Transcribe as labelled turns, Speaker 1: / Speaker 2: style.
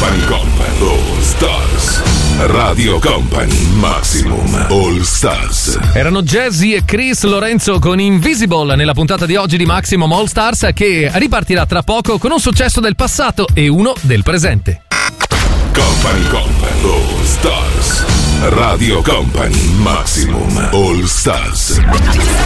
Speaker 1: Company All Stars. Radio Company Maximum All Stars.
Speaker 2: Erano Jazzy e Chris Lorenzo con Invisible nella puntata di oggi di Maximum All Stars, che ripartirà tra poco con un successo del passato e uno del presente.
Speaker 1: Company All Stars. Radio Company Maximum All Stars.